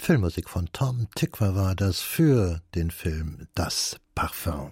Filmmusik von Tom Tykwer war das für den Film Das Parfum.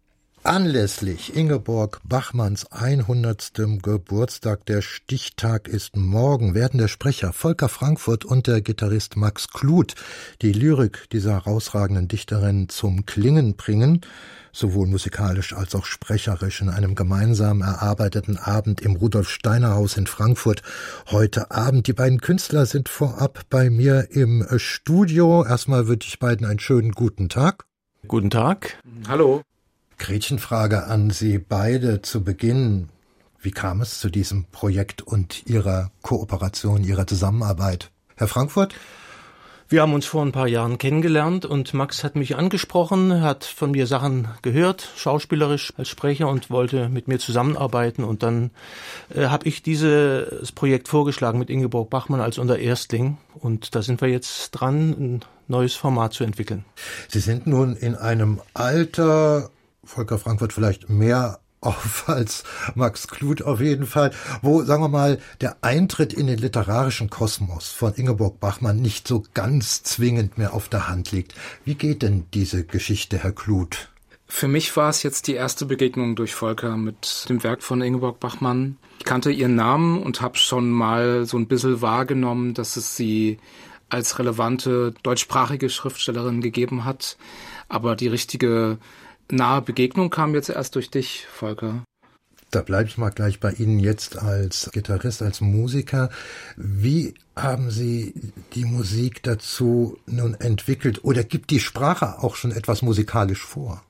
Anlässlich Ingeborg Bachmanns 100. Geburtstag, der Stichtag ist morgen, werden der Sprecher Volker Frankfurt und der Gitarrist Max Kluth die Lyrik dieser herausragenden Dichterin zum Klingen bringen, sowohl musikalisch als auch sprecherisch in einem gemeinsam erarbeiteten Abend im Rudolf-Steiner-Haus in Frankfurt heute Abend. Die beiden Künstler sind vorab bei mir im Studio. Erstmal wünsche ich beiden einen schönen guten Tag. Guten Tag. Hallo. Gretchenfrage an Sie beide zu Beginn. Wie kam es zu diesem Projekt und Ihrer Kooperation, Ihrer Zusammenarbeit? Herr Frankfurt? Wir haben uns vor ein paar Jahren kennengelernt und Max hat mich angesprochen, hat von mir Sachen gehört, schauspielerisch als Sprecher, und wollte mit mir zusammenarbeiten. Und dann habe ich dieses Projekt vorgeschlagen mit Ingeborg Bachmann als unser Erstling. Und da sind wir jetzt dran, ein neues Format zu entwickeln. Sie sind nun in einem Alter, Volker Frankfurt vielleicht mehr auf als Max Kluth auf jeden Fall, wo, sagen wir mal, der Eintritt in den literarischen Kosmos von Ingeborg Bachmann nicht so ganz zwingend mehr auf der Hand liegt. Wie geht denn diese Geschichte, Herr Kluth? Für mich war es jetzt die erste Begegnung durch Volker mit dem Werk von Ingeborg Bachmann. Ich kannte ihren Namen und habe schon mal so ein bisschen wahrgenommen, dass es sie als relevante deutschsprachige Schriftstellerin gegeben hat. Aber die richtige nahe Begegnung kam jetzt erst durch dich, Volker. Da bleibe ich mal gleich bei Ihnen jetzt als Gitarrist, als Musiker. Wie haben Sie die Musik dazu nun entwickelt? Oder gibt die Sprache auch schon etwas musikalisch vor?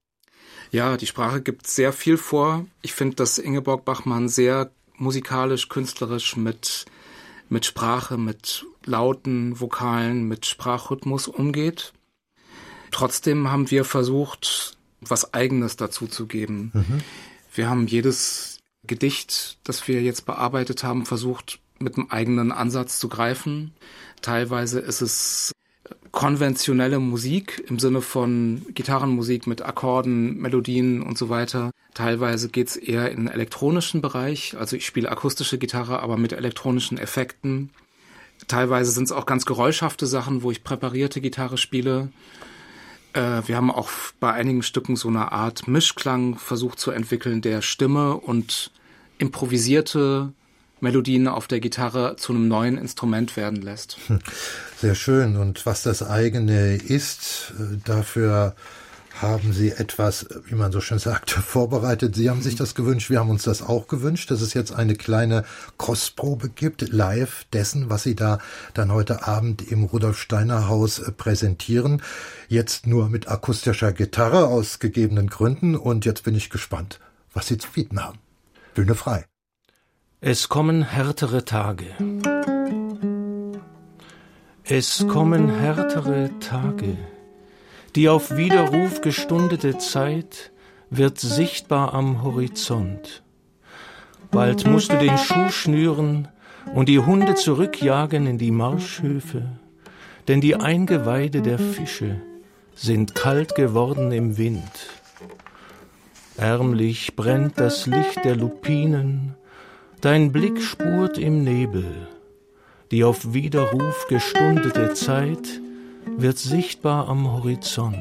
Ja, die Sprache gibt sehr viel vor. Ich finde, dass Ingeborg Bachmann sehr musikalisch, künstlerisch mit Sprache, mit Lauten, Vokalen, mit Sprachrhythmus umgeht. Trotzdem haben wir versucht, was Eigenes dazu zu geben. Wir haben jedes Gedicht, das wir jetzt bearbeitet haben, versucht, mit einem eigenen Ansatz zu greifen. Teilweise ist es konventionelle Musik im Sinne von Gitarrenmusik mit Akkorden, Melodien und so weiter. Teilweise geht's eher in den elektronischen Bereich. Also ich spiele akustische Gitarre, aber mit elektronischen Effekten. Teilweise sind es auch ganz geräuschhafte Sachen, wo ich präparierte Gitarre spiele. Wir haben auch bei einigen Stücken so eine Art Mischklang versucht zu entwickeln, der Stimme und improvisierte Melodien auf der Gitarre zu einem neuen Instrument werden lässt. Sehr schön. Und was das eigene ist, dafür haben Sie etwas, wie man so schön sagt, vorbereitet. Sie haben sich das gewünscht, wir haben uns das auch gewünscht, dass es jetzt eine kleine Kostprobe gibt, live dessen, was Sie da dann heute Abend im Rudolf-Steiner-Haus präsentieren. Jetzt nur mit akustischer Gitarre aus gegebenen Gründen. Und jetzt bin ich gespannt, was Sie zu bieten haben. Bühne frei. Es kommen härtere Tage. Es kommen härtere Tage. Die auf Widerruf gestundete Zeit wird sichtbar am Horizont. Bald musst du den Schuh schnüren und die Hunde zurückjagen in die Marschhöfe, denn die Eingeweide der Fische sind kalt geworden im Wind. Ärmlich brennt das Licht der Lupinen, dein Blick spurt im Nebel. Die auf Widerruf gestundete Zeit wird sichtbar am Horizont.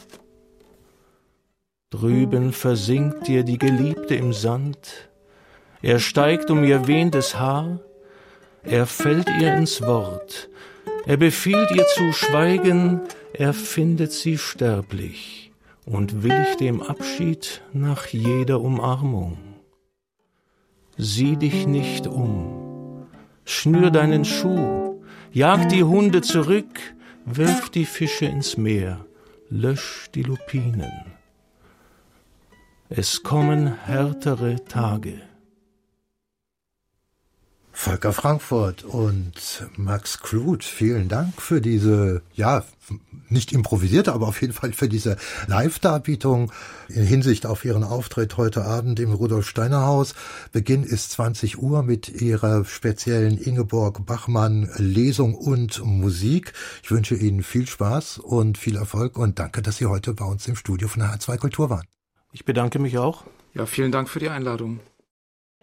Drüben versinkt dir die Geliebte im Sand, er steigt um ihr wehendes Haar, er fällt ihr ins Wort, er befiehlt ihr zu schweigen, er findet sie sterblich und willigt dem Abschied nach jeder Umarmung. Sieh dich nicht um, schnür deinen Schuh, jag die Hunde zurück, wirf die Fische ins Meer, lösch die Lupinen. Es kommen härtere Tage. Volker Frankfurt und Max Kluth, vielen Dank für diese, nicht improvisierte, aber auf jeden Fall für diese Live-Darbietung in Hinsicht auf Ihren Auftritt heute Abend im Rudolf-Steiner-Haus. Beginn ist 20 Uhr mit Ihrer speziellen Ingeborg Bachmann Lesung und Musik. Ich wünsche Ihnen viel Spaß und viel Erfolg und danke, dass Sie heute bei uns im Studio von der H2 Kultur waren. Ich bedanke mich auch. Ja, vielen Dank für die Einladung.